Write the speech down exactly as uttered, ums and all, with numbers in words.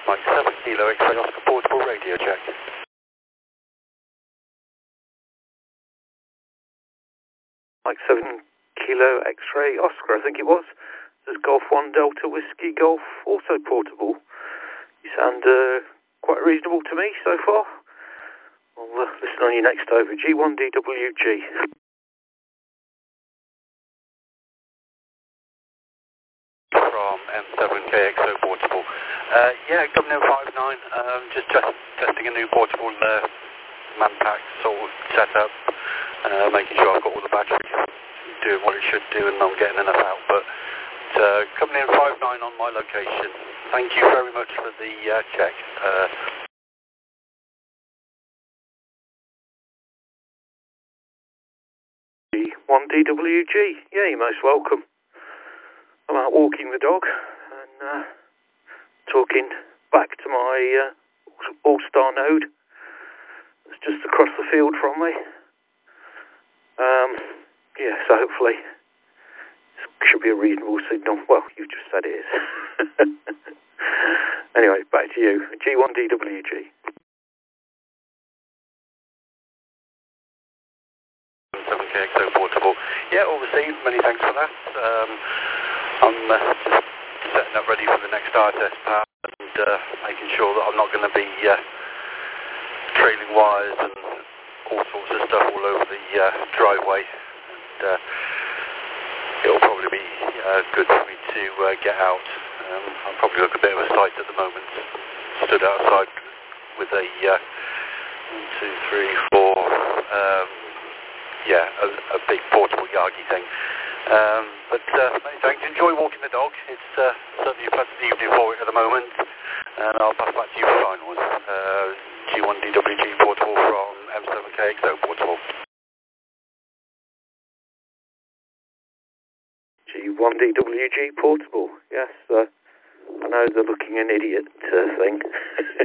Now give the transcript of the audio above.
Mike seven Kilo X-ray Oscar portable radio check. Mike seven Kilo X-ray Oscar, I think it was. There's Golf one Delta Whiskey Golf, also portable. You sound uh, quite reasonable to me so far. I'll uh, listen on you next over. G one D W G. From M seven K X O portable. Uh, yeah, Governor five nine, um, just, just testing a new portable uh, man pack sort of setup, uh, making sure I've got all the batteries doing what it should do and I'm getting enough out. But uh, coming in five nine on my location. Thank you very much for the uh, check. Uh, G one D W G. Yeah, you're most welcome. I'm out walking the dog and uh, talking back to my uh, All-Star node. It's just across the field from me. Um, yeah, so hopefully it should be a reasonable signal. Well, you just said it is. Anyway, back to you. G one D W G. seven K X O portable. Yeah, all received. Many thanks for that. Um, I'm uh, just setting up ready for the next R test path and uh, making sure that I'm not going to be uh, trailing wires and all sorts of stuff all over the uh, driveway. And uh, it'll probably be uh, good for me to uh, get out. Um, I'll probably look a bit of a sight at the moment. Stood outside with a uh, one, two, three, four. Um, yeah, a, a big portable Yagi thing. Um, but uh, many thanks. Enjoy walking the dog. It's uh, certainly a pleasant evening for it at the moment. And I'll pass back to you for finals. Uh, G one D W G portable from M seven K X O portable. G one D W G portable. Yes, uh, I know the looking an idiot uh, thing.